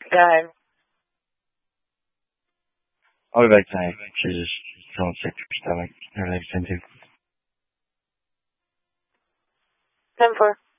Go ahead. I'll be back tonight. She's just feeling sick to her stomach. Her legs tend to. 10-4.